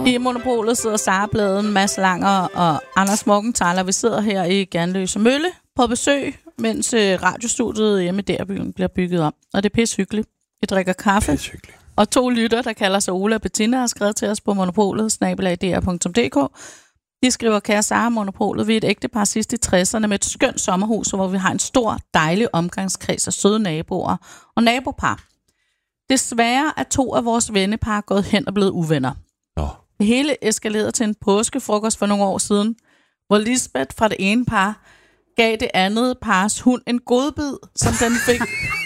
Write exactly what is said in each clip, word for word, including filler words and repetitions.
I Monopolet sidder Sara Bladen, Mads Langer og Anders Morgenthaler. Vi sidder her i Ganløse Mølle på besøg, mens radiostudiet hjemme i Derbyen bliver bygget om. Og det er pisse hyggeligt. Vi drikker kaffe. Og to lytter, der kalder sig Ola og Bettina, har skrevet til os på Monopolet, snabel-a d r punktum d k. De skriver, kære Sara, Monopolet, vi er et ægtepar sidst i tresserne med et skønt sommerhus, hvor vi har en stor, dejlig omgangskreds af søde naboer og nabopar. Desværre er to af vores vennepar gået hen og blevet uvenner. Nå. Det hele eskalerede til en påskefrokost for nogle år siden, hvor Lisbeth fra det ene par gav det andet pars hund en godbid, som den fik...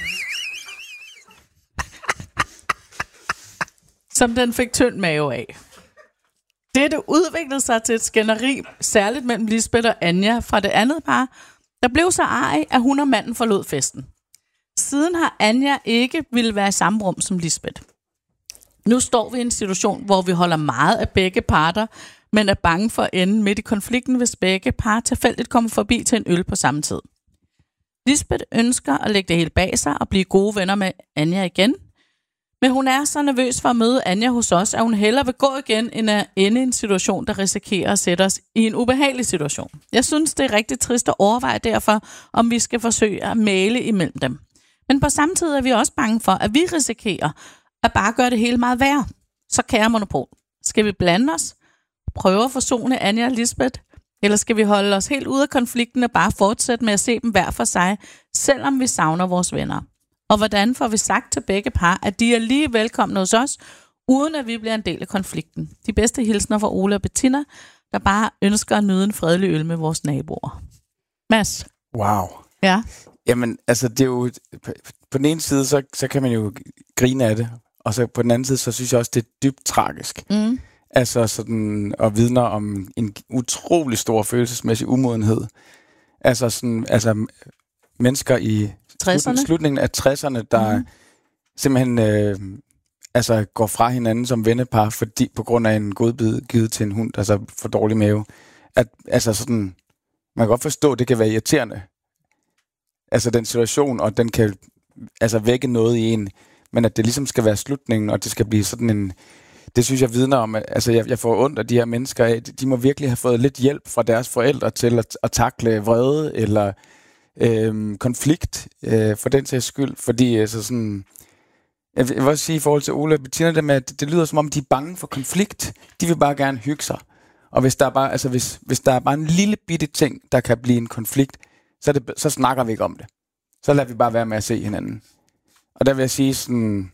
som den fik tynd mave af. Dette udviklede sig til et skænderi, særligt mellem Lisbeth og Anja fra det andet par, der blev så arg, at hun og manden forlod festen. Siden har Anja ikke ville være i samme rum som Lisbeth. Nu står vi i en situation, hvor vi holder meget af begge parter, men er bange for at ende midt i konflikten, hvis begge par tilfældigt kommer forbi til en øl på samme tid. Lisbeth ønsker at lægge det hele bag sig og blive gode venner med Anja igen, men hun er så nervøs for at møde Anja hos os, at hun hellere vil gå igen, end at ende i en situation, der risikerer at sætte os i en ubehagelig situation. Jeg synes, det er rigtig trist at overveje derfor, om vi skal forsøge at mægle imellem dem. Men på samme tid er vi også bange for, at vi risikerer at bare gøre det hele meget værre. Så kære Monopol, skal vi blande os, prøve at forsone Anja og Lisbeth, eller skal vi holde os helt ude af konflikten og bare fortsætte med at se dem hver for sig, selvom vi savner vores venner? Og hvordan får vi sagt til begge par, at de er lige velkomne hos os, uden at vi bliver en del af konflikten? De bedste hilsner fra Ola og Bettina, der bare ønsker at nyde en fredelig øl med vores naboer. Mads? Wow. Ja? Jamen, altså, det er jo... På den ene side, så, så kan man jo grine af det, og så på den anden side, så synes jeg også, det er dybt tragisk. Mm. Altså sådan, og vidner om en utrolig stor følelsesmæssig umodenhed. Altså sådan, altså mennesker i tresserne. Slut, slutningen af tresserne, der mm. simpelthen øh, altså går fra hinanden som vennepar, fordi på grund af en godbid givet til en hund, altså for dårlig mave. At, altså sådan, man kan godt forstå, at det kan være irriterende. Altså den situation, og den kan altså vække noget i en, men at det ligesom skal være slutningen, og det skal blive sådan en... Det synes jeg vidner om, at altså jeg, jeg får ondt af de her mennesker af. De må virkelig have fået lidt hjælp fra deres forældre til at, at takle vrede eller øh, konflikt øh, for den sags skyld. Fordi altså sådan... Jeg vil også sige i forhold til Ola og Bettina, det, med, at det, det lyder som om, de er bange for konflikt. De vil bare gerne hygge sig. Og hvis der er bare, altså hvis, hvis der er bare en lille bitte ting, der kan blive en konflikt, så, det, så snakker vi ikke om det. Så lader vi bare være med at se hinanden. Og der vil jeg sige sådan...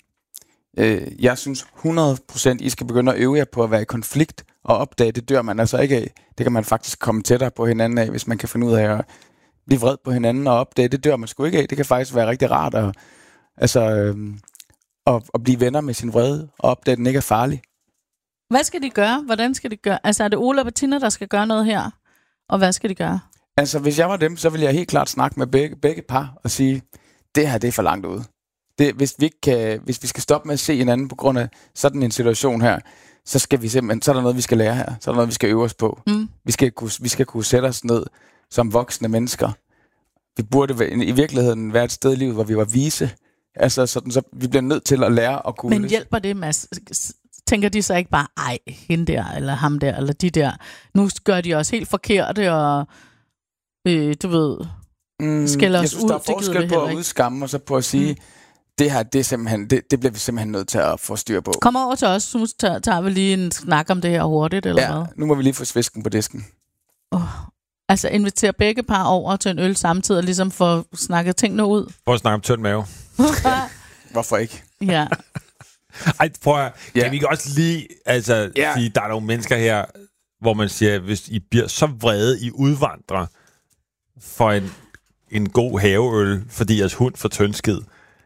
Øh, jeg synes hundrede procent, I skal begynde at øve jer på at være i konflikt og opdage, det dør man altså ikke af. Det kan man faktisk komme tættere på hinanden af, hvis man kan finde ud af at blive vred på hinanden og opdage, det dør man sgu ikke af. Det kan faktisk være rigtig rart at, altså, øh, at, at blive venner med sin vrede og opdage, at den ikke er farlig. Hvad skal de gøre? Hvordan skal de gøre? Altså er det Ola og Bettina, der skal gøre noget her? Og hvad skal de gøre? Altså hvis jeg var dem, så ville jeg helt klart snakke med begge, begge par og sige, det her det er for langt ude. Det, hvis, vi ikke kan, hvis vi skal stoppe med at se hinanden på grund af sådan en situation her, så skal vi simpelthen, så er der noget, vi skal lære her. Så er der noget, vi skal øve os på. Mm. Vi, skal kunne, vi skal kunne sætte os ned som voksne mennesker. Vi burde i virkeligheden være et sted i livet, hvor vi var vise. Altså, sådan, så vi bliver nødt til at lære at kunne... Men hjælper det, Mads? Tænker de så ikke bare, ej, hende der, eller ham der, eller de der? Nu gør de også helt forkerte, og øh, du ved, mm, skælder os ud. Jeg synes, der er forskel på at udskamme, og så på at sige... Mm. Det her, det, er simpelthen, det, det bliver vi simpelthen nødt til at få styr på. Kom over til os, så tager, tager vi lige en snak om det her hurtigt, eller ja, hvad? Nu må vi lige få svisken på disken. Oh, altså invitere begge par over til en øl samtidig, og ligesom få snakket tingene ud. Prøv at snakke om tynd mave. Hvorfor ikke? Ja. Ej, prøv at, kan ja. vi ikke også lige altså, ja. sige, der er nogle mennesker her, hvor man siger, hvis I bliver så vrede, I udvandrer for en, en god haveøl, fordi jeres hund får tyndskid,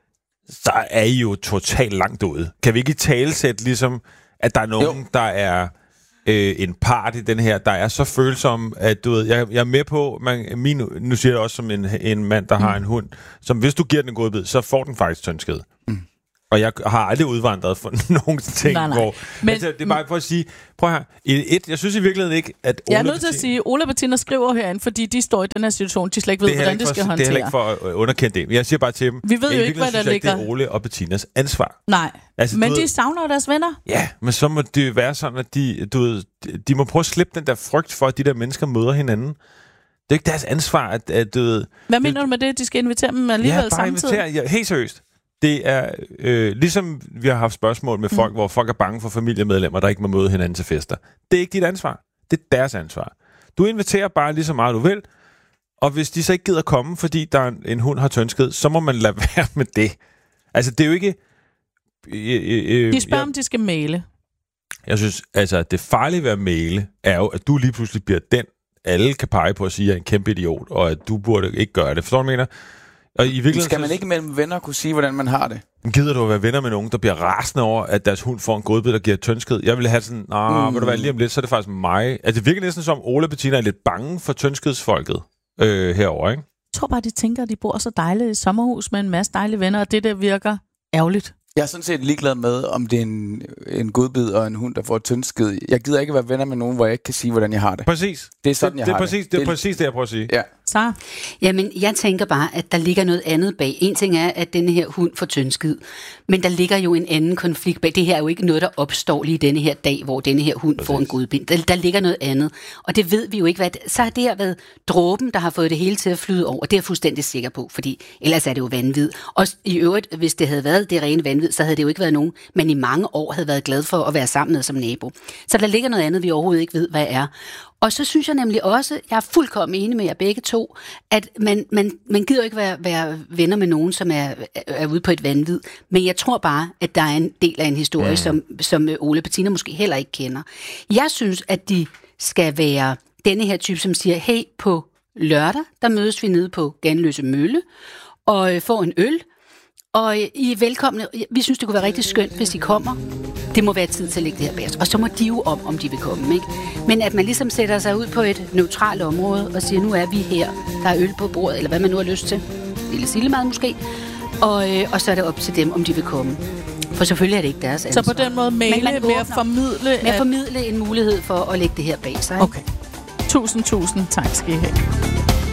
så er I jo totalt langt ude. Kan vi ikke talesætte ligesom, at der er nogen, jo. der er øh, en part i den her, der er så følsom, at du ved, jeg, jeg er med på, man, min, nu siger jeg også som en, en mand, der mm. har en hund, som hvis du giver den en god bid, så får den faktisk tyndskid. Mm. Og jeg har aldrig udvandret for nogen ting, nej, nej. hvor... Men, altså, det er bare for at sige... Prøv her. Et, jeg synes i virkeligheden ikke, at... Jeg er nødt til at sige, Ole og Bettina skriver herinde, fordi de står i den her situation, de slet ikke ved, hvordan de skal håndtere. Det er heller ikke for at underkende det. Jeg siger bare til dem... Vi ved jo ikke, hvad der ligger... Det er Ole og Bettinas ansvar. Nej, altså, men de ved, savner deres venner. Ja, men så må det være sådan, at de, du ved, de må prøve at slippe den der frygt for, at de der mennesker møder hinanden. Det er ikke deres ansvar, at, at du ved... Hvad mener du med det? De skal invitere dem alligevel ja, bare samtidig? Invitere, ja, helt seriøst. Det er øh, ligesom vi har haft spørgsmål med folk, mm. hvor folk er bange for familiemedlemmer, der ikke må møde hinanden til fester. Det er ikke dit ansvar. Det er deres ansvar. Du inviterer bare lige så meget, du vil, og hvis de så ikke gider komme, fordi der en, en hund har tønsked, så må man lade være med det. Altså, det er jo ikke... Øh, øh, de spørger, jeg, om de skal male. Jeg synes, altså, det farlige ved at male, er jo, at du lige pludselig bliver den, alle kan pege på at sige, at jeg er en kæmpe idiot, og at du burde ikke gøre det. Forstår du, hvad jeg mener? Og i virkeligheden, skal man ikke mellem venner kunne sige, hvordan man har det? Gider du at være venner med nogen, der bliver rasende over, at deres hund får en godbid, der giver tønsked? Jeg ville have sådan, nah, mm. vil du være lige om lidt, så er det faktisk mig. Altså, det virker næsten som, Ole og Bettina er lidt bange for tønskedsfolket øh, herover, ikke? Jeg tror bare, de tænker, at de bor så dejligt i et sommerhus med en masse dejlige venner, og det der virker ærgerligt. Jeg er sådan set ligeglad med, om det er en, en godbid og en hund, der får tønsked. Jeg gider ikke være venner med nogen, hvor jeg ikke kan sige, hvordan jeg har det. Præcis. Det er sådan, det, jeg det er har præcis, det. Det er præcis det, jeg prøver at sige. Ja. Så. Jamen, jeg tænker bare, at der ligger noget andet bag. En ting er, at denne her hund får tønskid, men der ligger jo en anden konflikt bag. Det her er jo ikke noget, der opstår lige denne her dag, hvor denne her hund præcis. får en godbind. Der, der ligger noget andet, og det ved vi jo ikke, hvad det, så har det her været dråben, der har fået det hele til at flyde over. Det er jeg fuldstændig sikker på, fordi ellers er det jo vanvid. Og i øvrigt, hvis det havde været det rene vanvid, så havde det jo ikke været nogen, man i mange år havde været glad for at være sammen med som nabo. Så der ligger noget andet, vi overhovedet ikke ved, hvad er. Og så synes jeg nemlig også, jeg er fuldkommen enig med jer begge to, at man, man, man gider ikke være, være venner med nogen, som er, er ude på et vanvid. Men jeg tror bare, at der er en del af en historie, mm. som, som Ole og Bettina måske heller ikke kender. Jeg synes, at de skal være denne her type, som siger, hey, på lørdag, der mødes vi nede på Ganløse Mølle, og får en øl. Og I er velkomne. Vi synes, det kunne være rigtig skønt, hvis I kommer. Det må være tid til at lægge det her bag os. Og så må de jo om, om de vil komme, ikke? Men at man ligesom sætter sig ud på et neutralt område og siger, nu er vi her. Der er øl på bordet, eller hvad man nu har lyst til. Lille sillemad måske. Og, øh, og så er det op til dem, om de vil komme. For selvfølgelig er det ikke deres ansvar. Så på den måde male med at formidle... Med at formidle en mulighed for at lægge det her bag sig. Okay. Tusind, tusind tak skal I have.